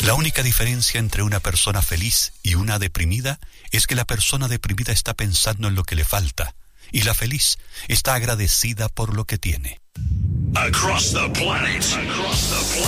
La única diferencia entre una persona feliz y una deprimida es que la persona deprimida está pensando en lo que le falta y la feliz está agradecida por lo que tiene. Across the planet.